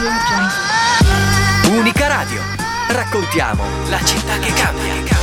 Unica Radio. Raccontiamo la città che cambia.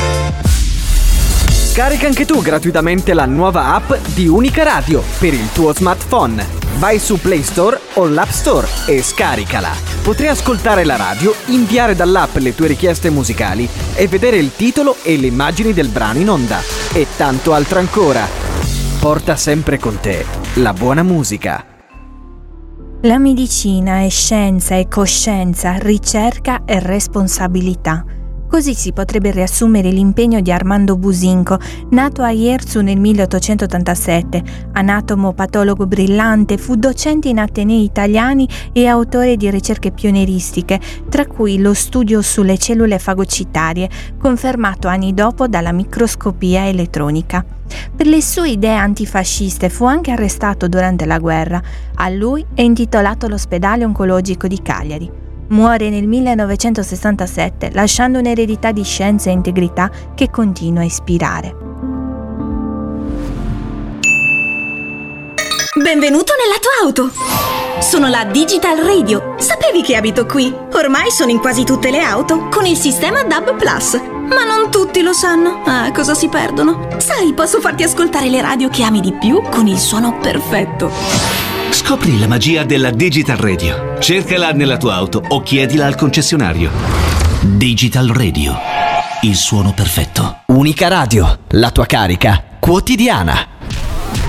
Scarica anche tu gratuitamente la nuova app di Unica Radio per il tuo smartphone. Vai su Play Store o l'App Store e scaricala. Potrai ascoltare la radio, inviare dall'app le tue richieste musicali e vedere il titolo e le immagini del brano in onda. E tanto altro ancora. Porta sempre con te la buona musica. La medicina è scienza e coscienza, ricerca e responsabilità. Così si potrebbe riassumere l'impegno di Armando Businco, nato a Ierzu nel 1887, anatomo-patologo brillante, fu docente in atenei italiani e autore di ricerche pionieristiche, tra cui lo studio sulle cellule fagocitarie, confermato anni dopo dalla microscopia elettronica. Per le sue idee antifasciste fu anche arrestato durante la guerra. A lui è intitolato l'ospedale oncologico di Cagliari. Muore nel 1967, lasciando un'eredità di scienza e integrità che continua a ispirare. Benvenuto nella tua auto! Sono la Digital Radio. Sapevi che abito qui? Ormai sono in quasi tutte le auto con il sistema DAB+. Ma non tutti lo sanno. Cosa si perdono? Sai, posso farti ascoltare le radio che ami di più con il suono perfetto. Scopri la magia della Digital Radio. Cercala nella tua auto o chiedila al concessionario. Digital Radio. Il suono perfetto. Unica Radio, la tua carica quotidiana.